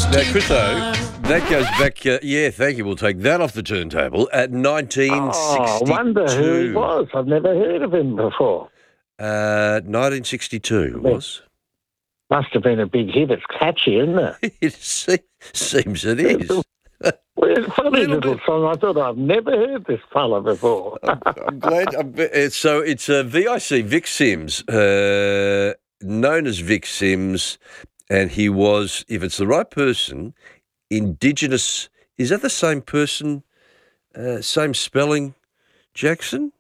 Now, Chriso, that goes back, thank you. We'll take that off the turntable at 1962. Oh, I wonder who he was. I've never heard of him before. 1962 it was. Must have been a big hit. It's catchy, isn't it? It seems it is. Well, it's a funny little song. I thought I've never heard this fella before. I'm glad. So it's VIC, Vic Sims, known as Vic Sims, and he was, if it's the right person, Indigenous. Is that the same person? Same spelling, Jackson?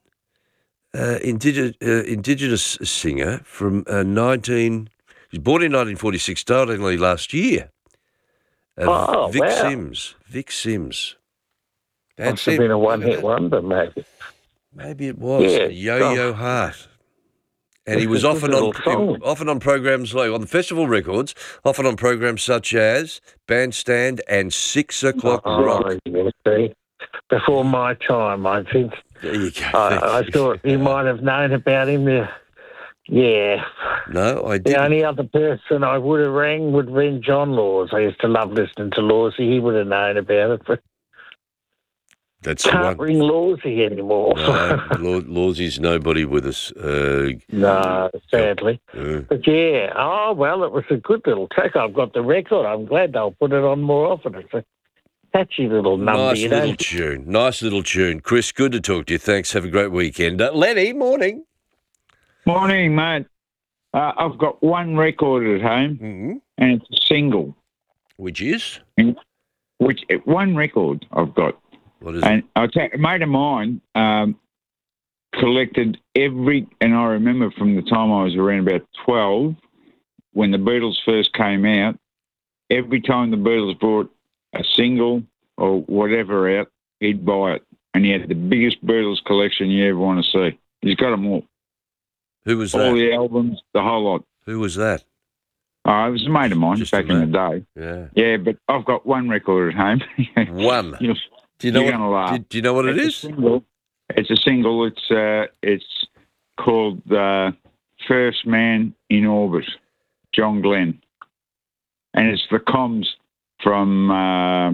Indigenous singer from 19. He was born in 1946, died only last year. Vic wow. Sims. Vic Sims. Must have been a one-hit wonder, maybe. Maybe it was. Yeah, Yo-Yo Heart. And he was often on programs like on the festival records, often on programs such as Bandstand and 6 O'Clock Rock. You see. Before my time, I think. There you go. I thought you might have known about him there. Yeah. No, I didn't. The only other person I would have rang would have been John Laws. I used to love listening to Lawsy. He would have known about it, but can't ring Lawsy anymore. No, Lawsy's nobody with us. No, sadly. But yeah, it was a good little track. I've got the record. I'm glad they'll put it on more often. It's a catchy little number. Nice little tune. Chris, good to talk to you. Thanks. Have a great weekend. Lenny, morning. Morning, mate. I've got one record at home, and it's a single. Which is? One record I've got. What is it? I'll tell you, a mate of mine collected and I remember from the time I was around about 12, when the Beatles first came out, every time the Beatles brought a single or whatever out, he'd buy it. And he had the biggest Beatles collection you ever want to see. He's got them all. Who was that? All the albums, the whole lot. Who was that? It was a mate of mine back in the day. Yeah. Yeah, but I've got one record at home. One. Do you know what it is? It's a single. It's called First Man in Orbit, John Glenn. And it's the comms from, I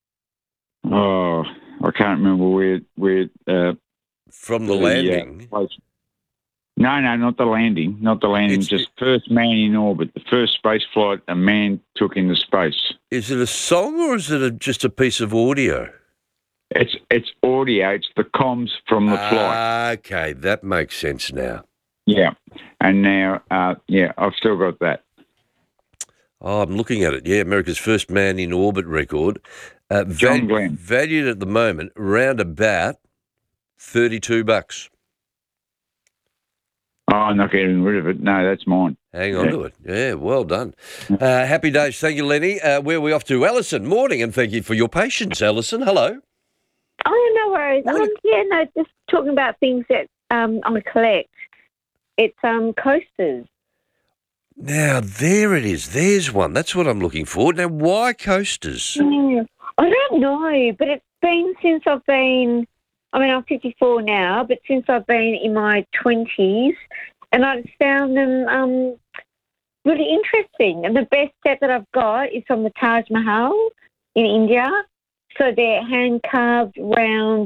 can't remember where from the landing? No, not the landing. Not the landing, just First Man in Orbit, the first space flight a man took into space. Is it a song or is it just a piece of audio? It's audio. It's the comms from the flight. Okay, that makes sense now. Yeah, and now, I've still got that. Oh, I'm looking at it. Yeah, America's First Man in Orbit record. John Glenn. Valued at the moment around about $32. Oh, I'm not getting rid of it. No, that's mine. Hang on to it. Yeah, well done. Happy days. Thank you, Lenny. Where are we off to? Alison, morning, and thank you for your patience, Alison. Hello. Oh, no worries. Just talking about things that I collect. It's coasters. Now, there it is. There's one. That's what I'm looking for. Now, why coasters? I don't know, but it's been since I've been... I'm 54 now, but since I've been in my 20s, and I just found them really interesting. And the best set that I've got is from the Taj Mahal in India. So they're hand-carved round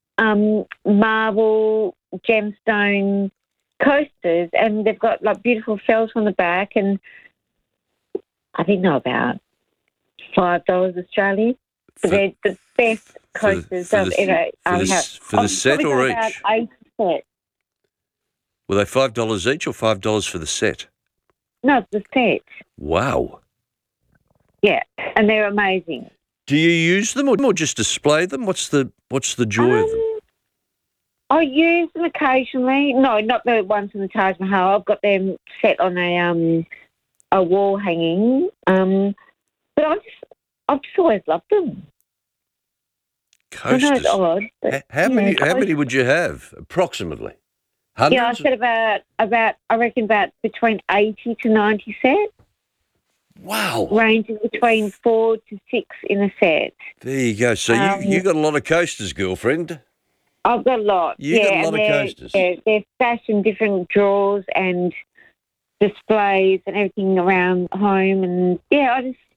marble gemstone coasters, and they've got like beautiful fells on the back, and I think they're about $5 Australian. But they're the best coasters I've ever had. For the set or each? About 8 sets. Were they $5 each or $5 for the set? No, it's the set. Wow. Yeah, and they're amazing. Do you use them or just display them? What's the joy of them? I use them occasionally. No, not the ones in the Taj Mahal. I've got them set on a wall hanging. But I've just always loved them. Coasters. I know it's odd. But, how many would you have, approximately? Hundreds? Yeah, I said about I reckon about between 80 to 90 sets. Wow. Ranging between 4 to 6 in a set. There you go. So you got a lot of coasters, girlfriend. I've got a lot. You got a lot of coasters. Yeah, they're stashed in different drawers and displays and everything around home. And, yeah,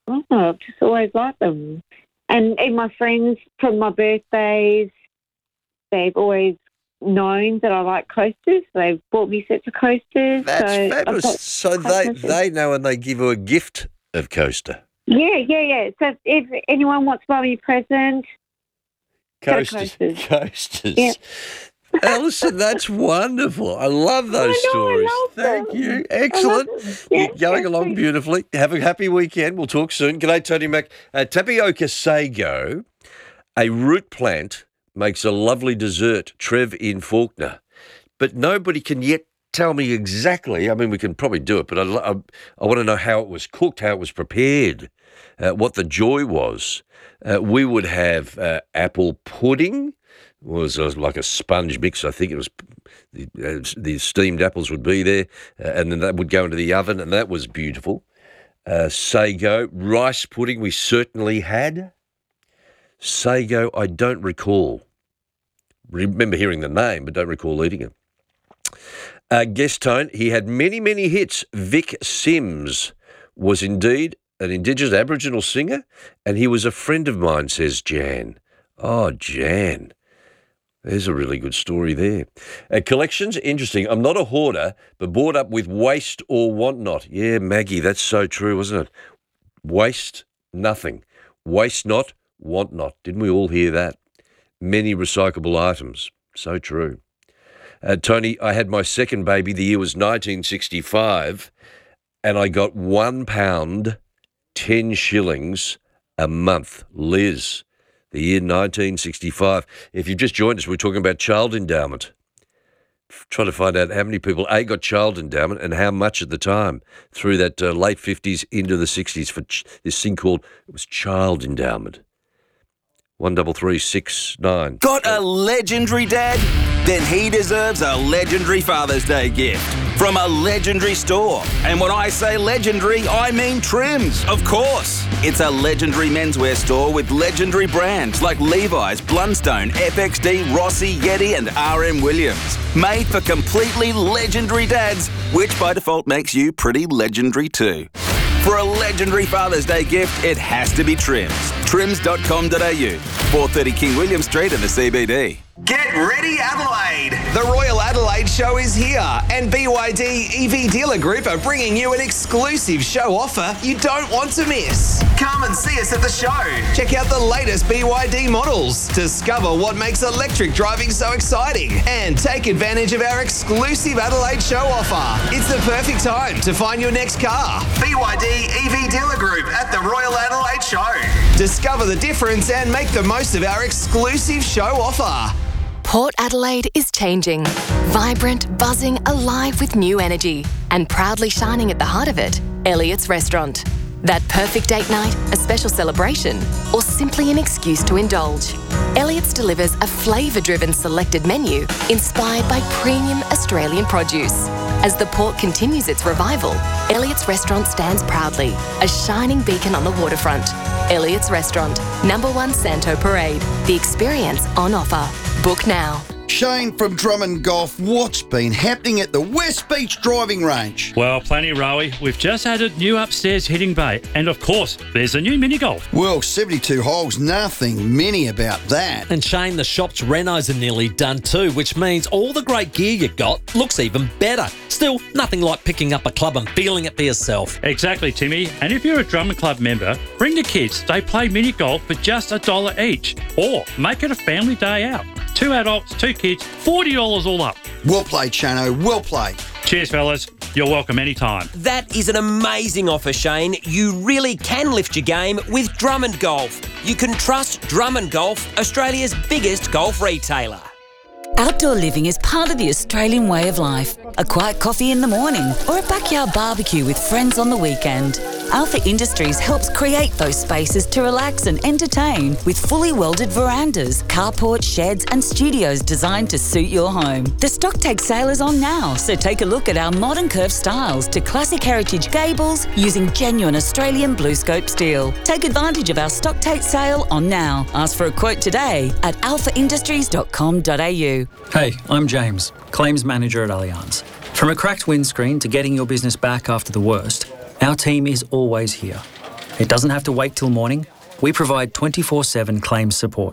I don't know, I've just always liked them. And my friends from my birthdays, they've always known that I like coasters. They've bought me sets of coasters. That's fabulous. So they know and they give you a gift of coaster. Yeah. So if anyone wants to buy me a present, Coasters. Yeah. Alison, that's wonderful. I love those stories. I love Thank them. you. Excellent. You're going along beautifully. Have a happy weekend. We'll talk soon. G'day, Tony Mac. Tapioca sago, a root plant, makes a lovely dessert. Trev in Faulkner. But nobody can yet tell me exactly. I mean, we can probably do it, but I want to know how it was cooked, how it was prepared, what the joy was. We would have apple pudding. It was like a sponge mix. I think it was the steamed apples would be there, and then that would go into the oven, and that was beautiful. Sago, rice pudding we certainly had. Sago, I don't recall. Remember hearing the name, but don't recall eating it. Guest tone, he had many, many hits. Vic Sims was indeed an Indigenous Aboriginal singer, and he was a friend of mine, says Jan. Oh, Jan. There's a really good story there. Collections, interesting. I'm not a hoarder, but bought up with waste or want not. Yeah, Maggie, that's so true, wasn't it? Waste nothing. Waste not, want not. Didn't we all hear that? Many recyclable items. So true. Tony, I had my second baby. The year was 1965, and I got £1, 10 shillings a month. Liz, the year 1965. If you've just joined us, we're talking about child endowment. Trying to find out how many people, A, got child endowment and how much at the time through that late 50s into the 60s for this thing called, it was child endowment. 1336 Got a legendary dad? Then he deserves a legendary Father's Day gift from a legendary store. And when I say legendary, I mean Trims, of course. It's a legendary menswear store with legendary brands like Levi's, Blundstone, FXD, Rossi, Yeti and RM Williams. Made for completely legendary dads, which by default makes you pretty legendary too. For a legendary Father's Day gift, it has to be Trims. Trims.com.au, 430 King William Street in the CBD. Get ready, Adelaide! The Royal Adelaide Show is here, and BYD EV Dealer Group are bringing you an exclusive show offer you don't want to miss. Come and see us at the show. Check out the latest BYD models, discover what makes electric driving so exciting, and take advantage of our exclusive Adelaide Show offer. It's the perfect time to find your next car. BYD EV Dealer Group at the Royal Adelaide Show. Discover the difference and make the most of our exclusive show offer. Port Adelaide is changing. Vibrant, buzzing, alive with new energy. And proudly shining at the heart of it, Elliott's Restaurant. That perfect date night, a special celebration, or simply an excuse to indulge. Elliott's delivers a flavour-driven selected menu inspired by premium Australian produce. As the port continues its revival, Elliott's Restaurant stands proudly, a shining beacon on the waterfront. Elliott's Restaurant, number 1 Santo Parade. The experience on offer. Book now. Shane from Drummond Golf, what's been happening at the West Beach driving range? Well, plenty, Rowie. We've just added new upstairs hitting bay. And of course, there's a new mini golf. Well, 72 holes, nothing mini about that. And Shane, the shop's renos are nearly done too, which means all the great gear you got looks even better. Still, nothing like picking up a club and feeling it for yourself. Exactly, Timmy. And if you're a Drummond Club member, bring the kids. They play mini golf for just $1 each. Or make it a family day out. 2 adults, 2 kids, $40 all up. Well played, Shano. Well played. Cheers, fellas. You're welcome anytime. That is an amazing offer, Shane. You really can lift your game with Drummond Golf. You can trust Drummond Golf, Australia's biggest golf retailer. Outdoor living is part of the Australian way of life. A quiet coffee in the morning or a backyard barbecue with friends on the weekend. Alpha Industries helps create those spaces to relax and entertain with fully welded verandas, carports, sheds and studios designed to suit your home. The stock take sale is on now, so take a look at our modern curved styles to classic heritage gables using genuine Australian BlueScope steel. Take advantage of our stock take sale on now. Ask for a quote today at alphaindustries.com.au. Hey, I'm James, Claims Manager at Allianz. From a cracked windscreen to getting your business back after the worst, our team is always here. It doesn't have to wait till morning. We provide 24/7 claims support.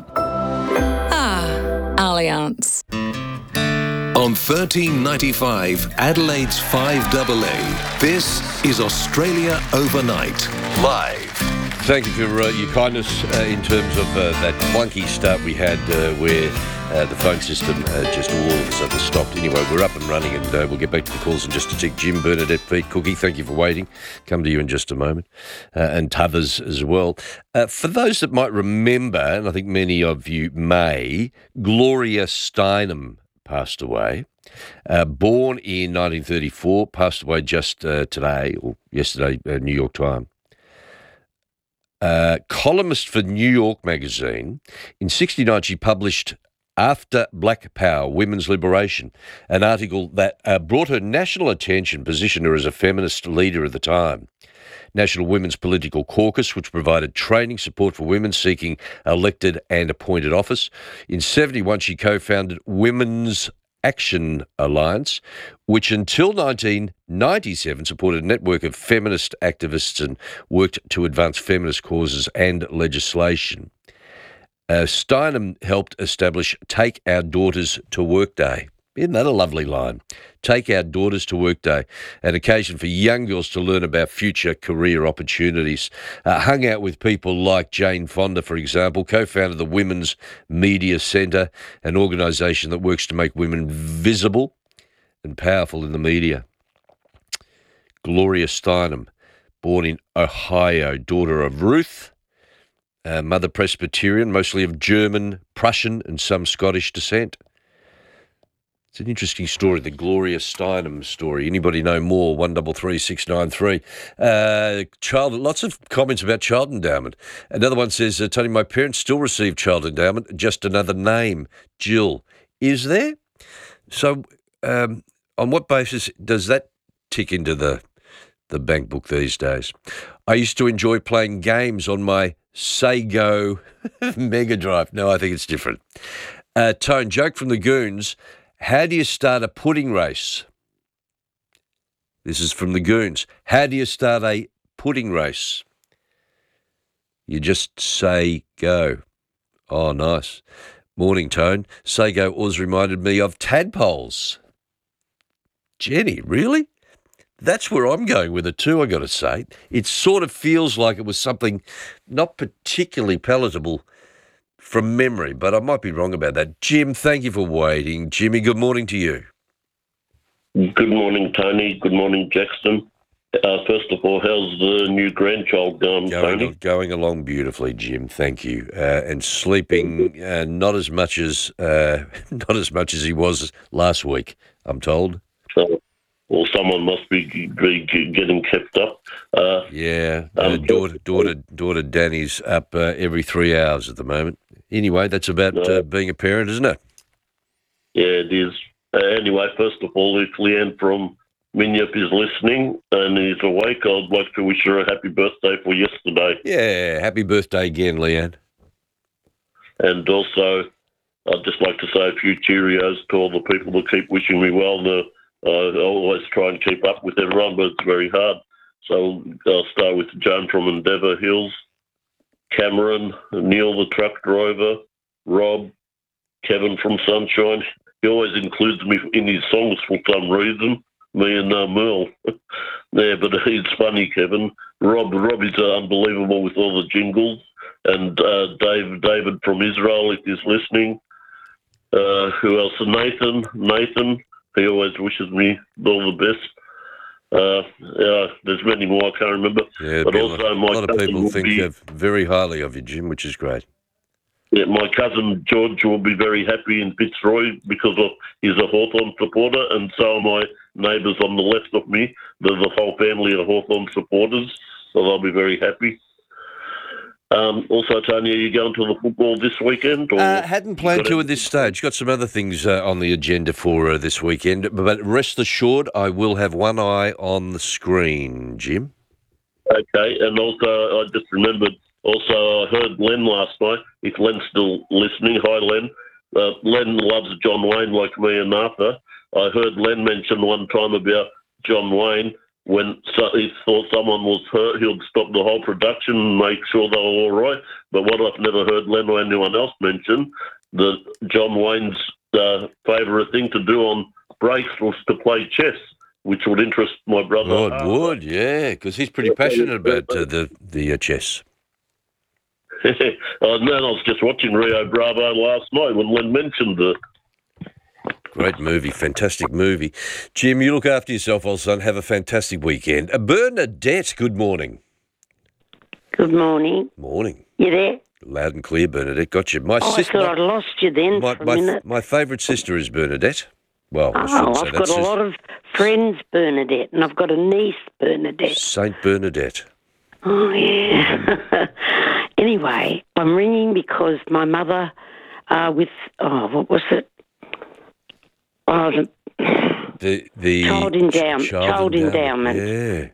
Allianz. On 1395 Adelaide's 5AA, this is Australia Overnight, live. Thank you for your kindness in terms of that clunky start we had where the phone system just all of a sudden stopped. Anyway, we're up and running and we'll get back to the calls in just a tick. Jim, Bernadette, Pete, Cookie, thank you for waiting. Come to you in just a moment. And t'others as well. For those that might remember, and I think many of you may, Gloria Steinem passed away. Born in 1934, passed away just today, or yesterday, New York time. Columnist for New York Magazine. In 1969, she published After Black Power, Women's Liberation, an article that brought her national attention, positioned her as a feminist leader at the time. National Women's Political Caucus, which provided training support for women seeking elected and appointed office. In 1971, she co-founded Women's Action Alliance, which until 1997 supported a network of feminist activists and worked to advance feminist causes and legislation. Steinem helped establish Take Our Daughters to Work Day. Isn't that a lovely line? Take Our Daughters to Work Day, an occasion for young girls to learn about future career opportunities. Hung out with people like Jane Fonda, for example, co-founded the Women's Media Centre, an organisation that works to make women visible and powerful in the media. Gloria Steinem, born in Ohio, daughter of Ruth, mother Presbyterian, mostly of German, Prussian and some Scottish descent. It's an interesting story, the Gloria Steinem story. Anybody know more? 133693. Lots of comments about child endowment. Another one says, Tony, my parents still receive child endowment, just another name, Jill. Is there? So on what basis does that tick into the bank book these days? I used to enjoy playing games on my Sega Mega Drive. No, I think it's different. Tone, joke from the Goons. How do you start a pudding race? This is from the Goons. How do you start a pudding race? You just say go. Oh, nice. Morning, Tone. Say go always reminded me of tadpoles. Jenny, really? That's where I'm going with it too, I got to say. It sort of feels like it was something not particularly palatable from memory, but I might be wrong about that. Jim, thank you for waiting. Jimmy, good morning to you. Good morning, Tony. Good morning, Jackson. First of all, how's the new grandchild going, Tony? Going along beautifully, Jim. Thank you. And sleeping not as much as he was last week, I'm told. Well, someone must be getting kept up. Daughter Danny's up every 3 hours at the moment. Anyway, that's about being a parent, isn't it? Yeah, it is. Anyway, first of all, if Leanne from Minyip is listening and is awake, I'd like to wish her a happy birthday for yesterday. Yeah, happy birthday again, Leanne. And also, I'd just like to say a few cheerios to all the people that keep wishing me well. I always try and keep up with everyone, but it's very hard. So I'll start with Joan from Endeavour Hills, Cameron, Neil the truck driver, Rob, Kevin from Sunshine. He always includes me in his songs for some reason, me and Merle. Yeah, but it's funny, Kevin. Rob is unbelievable with all the jingles. And David from Israel, if he's listening. Who else? Nathan. He always wishes me all the best. There's many more, I can't remember. Yeah, but also a lot of people think very highly of you, Jim, which is great. Yeah, my cousin George will be very happy in Fitzroy because he's a Hawthorn supporter, and so are my neighbours on the left of me. There's a whole family of Hawthorn supporters, so they'll be very happy. Also, Tony, are you going to the football this weekend? Or hadn't planned to at this stage. Got some other things on the agenda for this weekend, but rest assured I will have one eye on the screen, Jim. Okay, and also I just remembered, I heard Len last night, if Len's still listening. Hi, Len. Len loves John Wayne like me and Arthur. I heard Len mention one time about John Wayne when he thought someone was hurt, he'll stop the whole production and make sure they were all right. But what I've never heard Len or anyone else mention, that John Wayne's favourite thing to do on breaks was to play chess, which would interest my brother. Oh, it would, yeah, because he's pretty passionate about the chess. Man, I was just watching Rio Bravo last night when Len mentioned it. Great movie, fantastic movie. Jim, you look after yourself, old son. Have a fantastic weekend. Bernadette, good morning. Good morning. Morning. You there? Loud and clear, Bernadette. Got you. I thought I'd lost you then for a minute. My favourite sister is Bernadette. Well, I shouldn't say I've got a lot of friends, Bernadette, and I've got a niece, Bernadette. Saint Bernadette. Oh, yeah. Anyway, I'm ringing because my mother what was it? Oh, the child endowment. Yeah.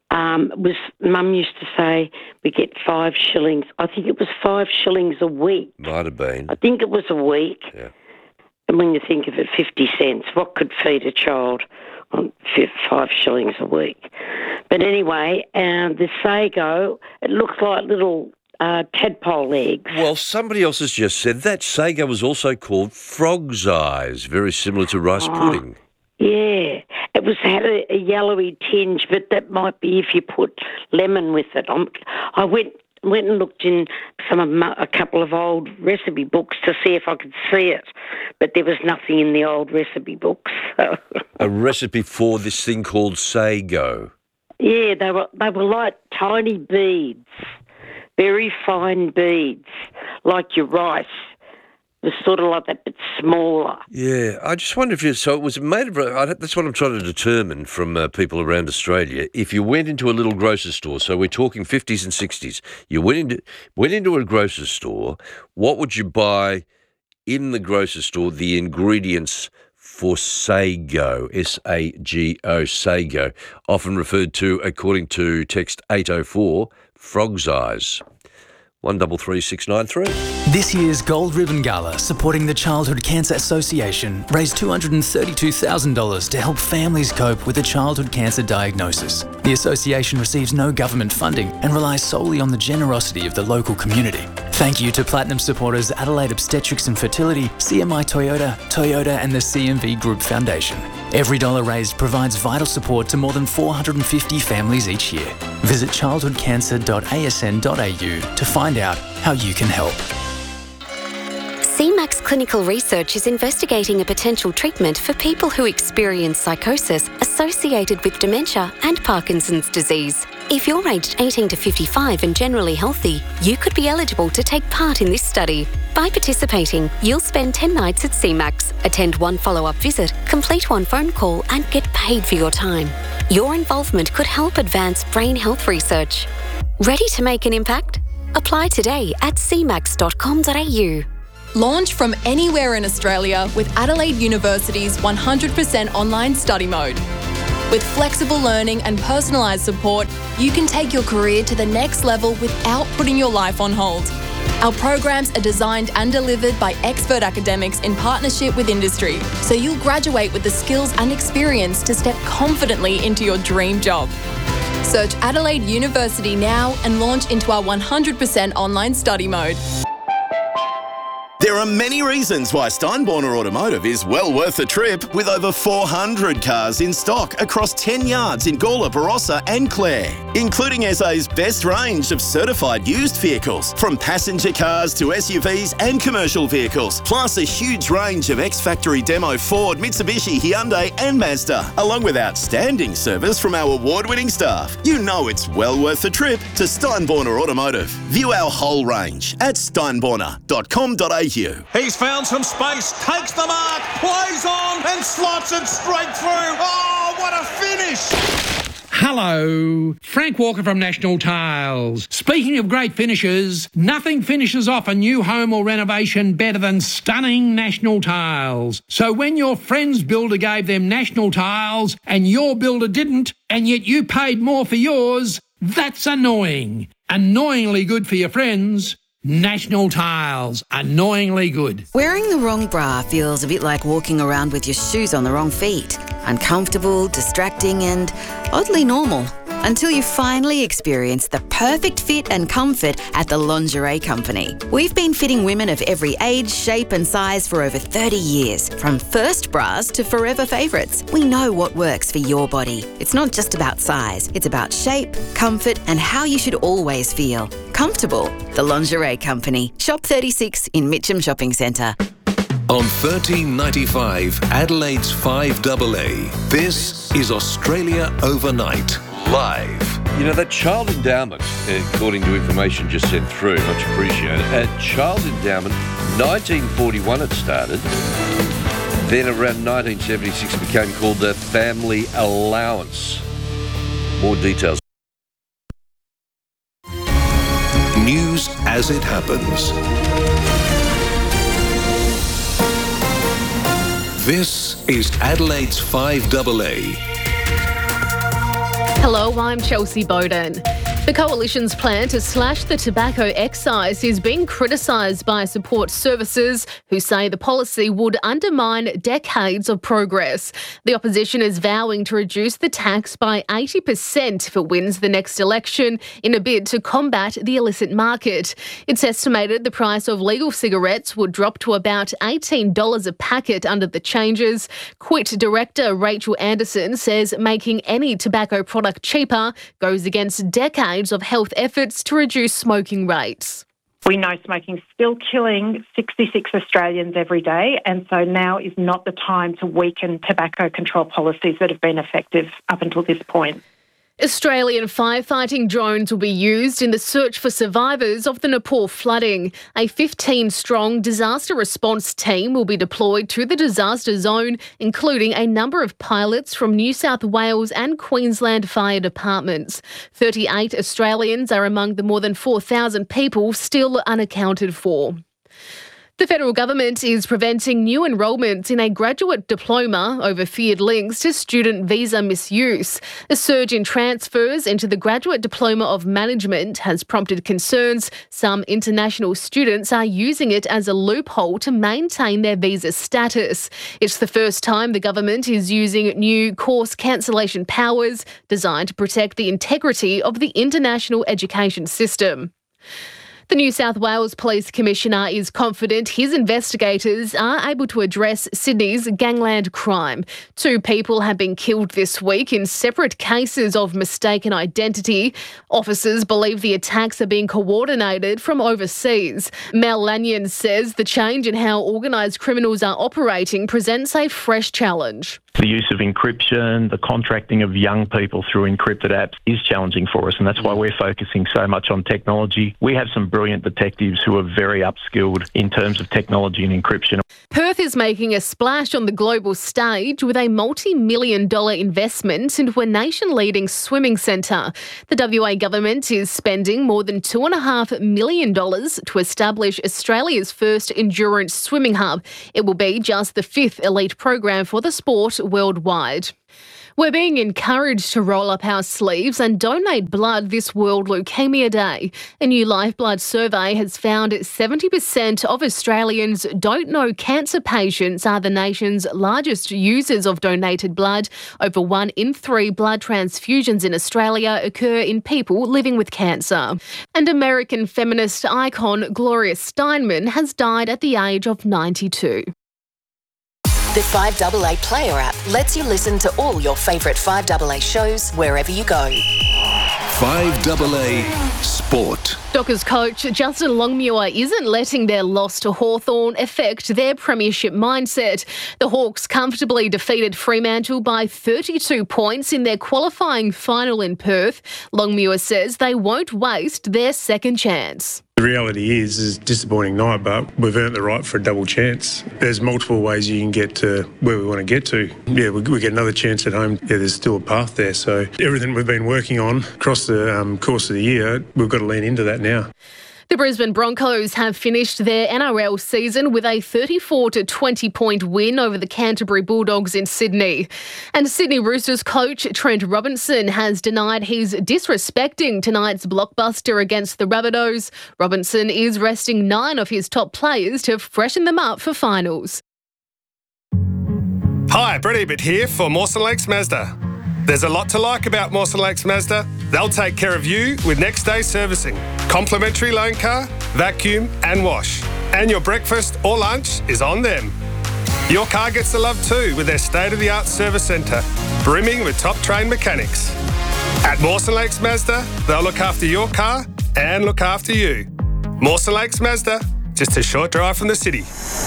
Mum used to say we get 5 shillings. I think it was 5 shillings a week. Might have been. I think it was a week. Yeah. And when you think of it, 50 cents, what could feed a child on 5 shillings a week? But anyway, the sago, it looks like little tadpole eggs. Well, somebody else has just said that sago was also called frog's eyes, very similar to rice pudding. Yeah, it had a yellowy tinge, but that might be if you put lemon with it. I went and looked in a couple of old recipe books to see if I could see it, but there was nothing in the old recipe books. So. A recipe for this thing called sago. Yeah, they were like tiny beads, very fine beads, like your rice. It was sort of like that, but smaller. Yeah, I just wonder if so it was made of, that's what I'm trying to determine from people around Australia. If you went into a little grocery store, so we're talking 50s and 60s, you went into a grocery store, what would you buy in the grocery store, the ingredients for sago, S-A-G-O, sago, often referred to, according to text 804, frog's eyes. 133693. This year's Gold Ribbon Gala, supporting the Childhood Cancer Association, raised $232,000 to help families cope with a childhood cancer diagnosis. The association receives no government funding and relies solely on the generosity of the local community. Thank you to Platinum supporters Adelaide Obstetrics and Fertility, CMI Toyota and the CMV Group Foundation. Every dollar raised provides vital support to more than 450 families each year. Visit childhoodcancer.asn.au to find out how you can help. CMAX Clinical Research is investigating a potential treatment for people who experience psychosis associated with dementia and Parkinson's disease. If you're aged 18 to 55 and generally healthy, you could be eligible to take part in this study. By participating, you'll spend 10 nights at CMAX, attend 1 follow-up visit, complete 1 phone call and get paid for your time. Your involvement could help advance brain health research. Ready to make an impact? Apply today at cmax.com.au. Launch from anywhere in Australia with Adelaide University's 100% online study mode. With flexible learning and personalised support, you can take your career to the next level without putting your life on hold. Our programs are designed and delivered by expert academics in partnership with industry, so you'll graduate with the skills and experience to step confidently into your dream job. Search Adelaide University now and launch into our 100% online study mode. There are many reasons why Steinborner Automotive is well worth the trip, with over 400 cars in stock across 10 yards in Gawler, Barossa and Clare, including SA's best range of certified used vehicles, from passenger cars to SUVs and commercial vehicles, plus a huge range of ex-factory demo Ford, Mitsubishi, Hyundai and Mazda, along with outstanding service from our award-winning staff. You know it's well worth the trip to Steinborner Automotive. View our whole range at steinborner.com.au. He's found some space, takes the mark, plays on and slots it straight through. Oh, what a finish! Hello, Frank Walker from National Tiles. Speaking of great finishes, nothing finishes off a new home or renovation better than stunning National Tiles. So when your friend's builder gave them National Tiles and your builder didn't, and yet you paid more for yours, that's annoying. Annoyingly good for your friends. National Tiles, annoyingly good. Wearing the wrong bra feels a bit like walking around with your shoes on the wrong feet. Uncomfortable, distracting and oddly normal. Until you finally experience the perfect fit and comfort at the Lingerie Company. We've been fitting women of every age, shape and size for over 30 years. From first bras to forever favourites. We know what works for your body. It's not just about size. It's about shape, comfort and how you should always feel. Comfortable. The Lingerie Company. Shop 36 in Mitcham Shopping Centre. On 1395 Adelaide's 5AA, this is Australia Overnight, live. You know, that child endowment, according to information just sent through, much appreciated. Child endowment, 1941 it started. Then around 1976 became called the family allowance. More details. News as it happens. This is Adelaide's 5AA. Hello, I'm Chelsea Bowden. The Coalition's plan to slash the tobacco excise is being criticised by support services who say the policy would undermine decades of progress. The opposition is vowing to reduce the tax by 80% if it wins the next election in a bid to combat the illicit market. It's estimated the price of legal cigarettes would drop to about $18 a packet under the changes. Quit director Rachel Anderson says making any tobacco product cheaper goes against decades of health efforts to reduce smoking rates. We know smoking's still killing 66 Australians every day, and so now is not the time to weaken tobacco control policies that have been effective up until this point. Australian firefighting drones will be used in the search for survivors of the Nepal flooding. A 15-strong disaster response team will be deployed to the disaster zone, including a number of pilots from New South Wales and Queensland fire departments. 38 Australians are among the more than 4,000 people still unaccounted for. The federal government is preventing new enrolments in a graduate diploma over feared links to student visa misuse. A surge in transfers into the graduate diploma of management has prompted concerns some international students are using it as a loophole to maintain their visa status. It's the first time the government is using new course cancellation powers designed to protect the integrity of the international education system. The New South Wales Police Commissioner is confident his investigators are able to address Sydney's gangland crime. 2 people have been killed this week in separate cases of mistaken identity. Officers believe the attacks are being coordinated from overseas. Mel Lanyon says the change in how organised criminals are operating presents a fresh challenge. The use of encryption, the contracting of young people through encrypted apps is challenging for us, and that's why we're focusing so much on technology. We have some brilliant detectives who are very upskilled in terms of technology and encryption. Perth is making a splash on the global stage with a multi-million-dollar investment into a nation-leading swimming centre. The WA government is spending more than $2.5 million to establish Australia's first endurance swimming hub. It will be just the 5th elite program for the sport worldwide. We're being encouraged to roll up our sleeves and donate blood this World Leukaemia Day. A new Lifeblood survey has found 70% of Australians don't know cancer patients are the nation's largest users of donated blood. Over 1 in 3 blood transfusions in Australia occur in people living with cancer. And American feminist icon Gloria Steinem has died at the age of 92. The 5AA Player app lets you listen to all your favourite 5AA shows wherever you go. 5AA Sport. Dockers coach Justin Longmuir isn't letting their loss to Hawthorn affect their premiership mindset. The Hawks comfortably defeated Fremantle by 32 points in their qualifying final in Perth. Longmuir says they won't waste their second chance. The reality is it's a disappointing night, but we've earned the right for a double chance. There's multiple ways you can get to where we want to get to. Yeah, we get another chance at home. Yeah, there's still a path there. So everything we've been working on across the course of the year, we've got to lean into that now. The Brisbane Broncos have finished their NRL season with a 34-20 point win over the Canterbury Bulldogs in Sydney. And Sydney Roosters coach Trent Robinson has denied he's disrespecting tonight's blockbuster against the Rabbitohs. Robinson is resting 9 of his top players to freshen them up for finals. Hi, Brett Ebert here for Mawson Lakes Mazda. There's a lot to like about Mawson Lakes Mazda. They'll take care of you with next day servicing, complimentary loan car, vacuum and wash. And your breakfast or lunch is on them. Your car gets the love too with their state-of-the-art service centre, brimming with top-trained mechanics. At Mawson Lakes Mazda, they'll look after your car and look after you. Mawson Lakes Mazda, just a short drive from the city.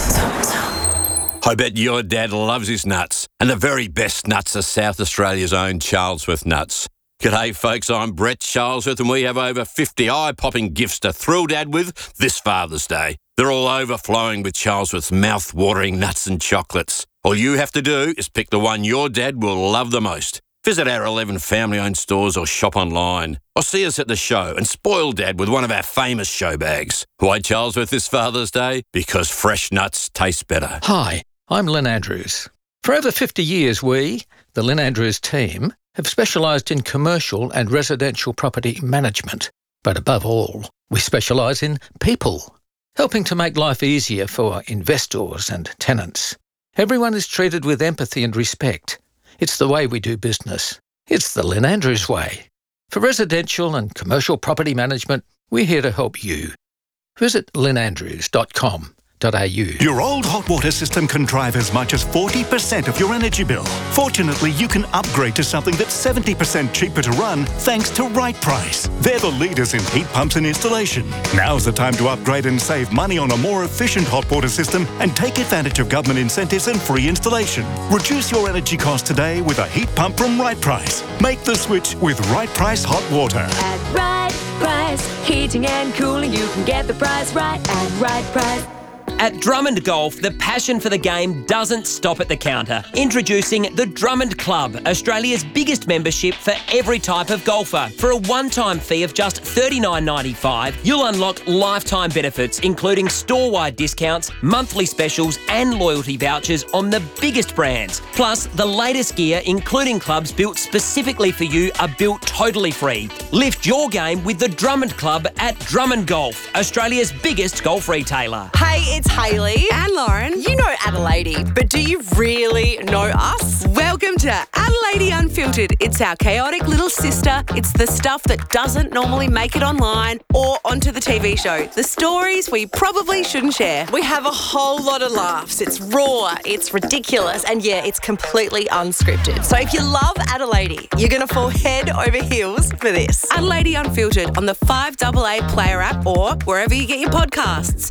I bet your dad loves his nuts. And the very best nuts are South Australia's own Charlesworth nuts. G'day folks, I'm Brett Charlesworth and we have over 50 eye-popping gifts to thrill Dad with this Father's Day. They're all overflowing with Charlesworth's mouth-watering nuts and chocolates. All you have to do is pick the one your dad will love the most. Visit our 11 family-owned stores or shop online. Or see us at the show and spoil Dad with one of our famous show bags. Why Charlesworth this Father's Day? Because fresh nuts taste better. Hi, I'm Lynn Andrews. For over 50 years, we, the Lynn Andrews team, have specialised in commercial and residential property management. But above all, we specialise in people, helping to make life easier for investors and tenants. Everyone is treated with empathy and respect. It's the way we do business. It's the Lynn Andrews way. For residential and commercial property management, we're here to help you. Visit lynnandrews.com.au. Your old hot water system can drive as much as 40% of your energy bill. Fortunately, you can upgrade to something that's 70% cheaper to run thanks to Right Price. They're the leaders in heat pumps and installation. Now's the time to upgrade and save money on a more efficient hot water system and take advantage of government incentives and free installation. Reduce your energy costs today with a heat pump from Right Price. Make the switch with Right Price Hot Water. At Right Price, heating and cooling, you can get the price right at Right Price. At Drummond Golf, the passion for the game doesn't stop at the counter. Introducing the Drummond Club, Australia's biggest membership for every type of golfer. For a one-time fee of just $39.95, you'll unlock lifetime benefits, including store-wide discounts, monthly specials and loyalty vouchers on the biggest brands. Plus, the latest gear, including clubs built specifically for you, are built totally free. Lift your game with the Drummond Club at Drummond Golf, Australia's biggest golf retailer. Hey, it's Hayley and Lauren. You know Adelaide, but do you really know us? Welcome to Adelaide Unfiltered. It's our chaotic little sister. It's the stuff that doesn't normally make it online or onto the TV show. The stories we probably shouldn't share. We have a whole lot of laughs. It's raw, it's ridiculous, and yeah, it's completely unscripted. So if you love Adelaide, you're going to fall head over heels for this. Adelaide Unfiltered on the 5AA Player app or wherever you get your podcasts.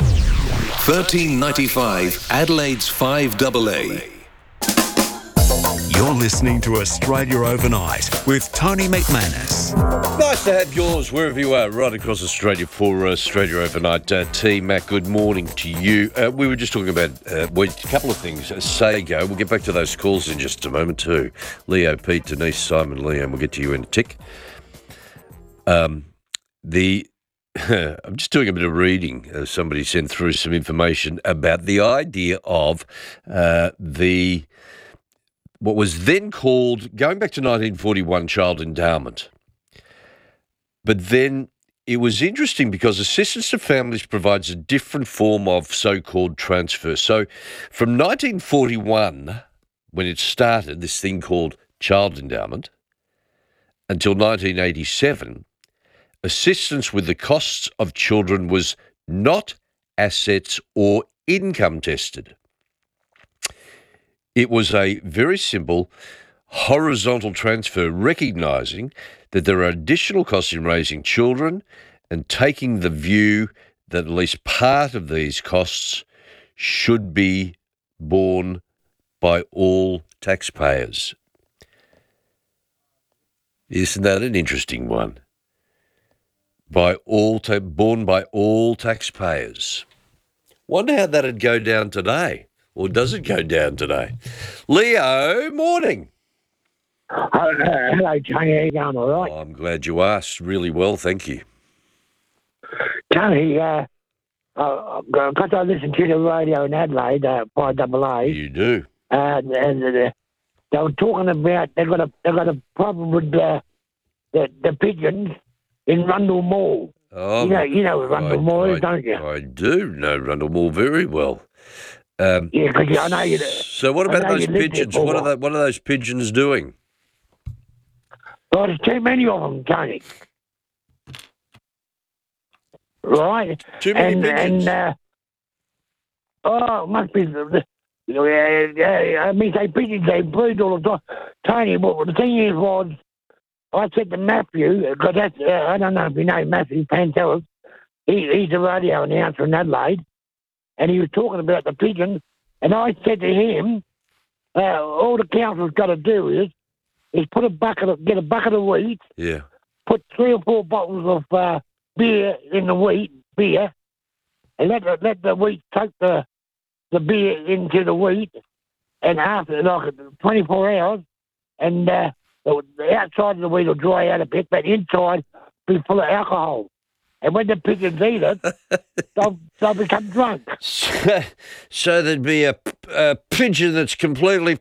1395 Adelaide's 5AA. You're listening to Australia Overnight with Tony McManus. Nice to have yours wherever you are, right across Australia for Australia Overnight. Mac, good morning to you. We were just talking about a couple of things. Sago, we'll get back to those calls in just a moment too. Leo, Pete, Denise, Simon, Liam, we'll get to you in a tick. I'm just doing a bit of reading. Somebody sent through some information about the idea of what was then called, going back to 1941, child endowment. But then it was interesting because assistance to families provides a different form of so-called transfer. So from 1941, when it started, this thing called child endowment, until 1987, assistance with the costs of children was not assets or income tested. It was a very simple horizontal transfer, recognising that there are additional costs in raising children and taking the view that at least part of these costs should be borne by all taxpayers. Isn't that an interesting one? Borne by all taxpayers. Wonder how that'd go down today, or does it go down today? Leo, morning. Hello, Tony. How you going? All right? Oh, I'm glad you asked. Really well, thank you. Tony, because I listen to the radio in Adelaide, 5AA. You do. And they were talking about they've got a problem with the pigeons in Rundle Mall. Oh, you know what Rundle Mall is, don't you? I do know Rundle Mall very well. Yeah, because I know you. So what about those pigeons? What are those pigeons doing? Well, there's too many of them, Tony. Right? Too many pigeons? And, it must be... I mean, they breed all the time. Tony, well, the thing is I said to Matthew, because that's, I don't know if you know Matthew Pantelis, he's a radio announcer in Adelaide, and he was talking about the pigeons, and I said to him, all the council's got to do is get a bucket of wheat, put 3 or 4 bottles of beer in the wheat, and let the wheat take the beer into the wheat, and after like 24 hours, and the outside of the wheat will dry out a bit, but inside will be full of alcohol. And when the pigeons eat it, they'll become drunk. So there'd be a pigeon that's completely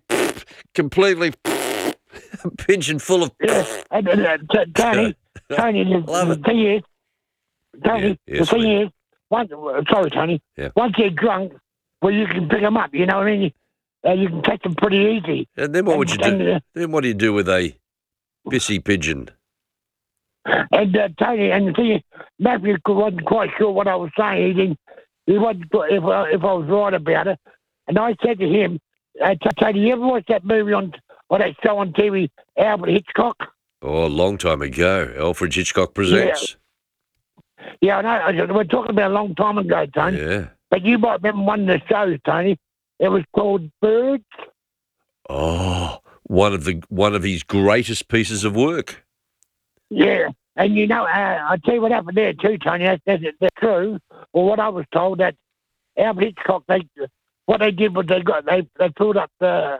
a pigeon full of... Yeah, and Tony, the thing is, Tony, the thing is, sorry, Tony, once they're drunk, well, you can pick them up, you know what I mean? You can catch them pretty easy. And then what would you do? Then what do you do with a pissy pigeon? And Tony, and the thing is, Matthew wasn't quite sure what I was saying. He wasn't if I was right about it. And I said to him, Tony, you ever watch that movie on that show on TV, Alfred Hitchcock? Oh, a long time ago. Alfred Hitchcock Presents. Yeah, I know. We're talking about a long time ago, Tony. Yeah. But you might remember one of the shows, Tony. It was called Birds. Oh, one of his greatest pieces of work. Yeah, and you know, I tell you what happened there too, Tony. That's true. Well, what I was told that Alfred Hitchcock, what they did was they filled up the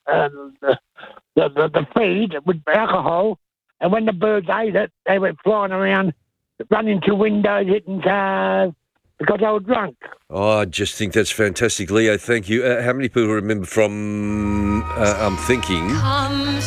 feed with alcohol, and when the birds ate it, they went flying around, running to windows, hitting cars, because they were drunk. Oh, I just think that's fantastic, Leo. Thank you. How many people remember from? I'm thinking.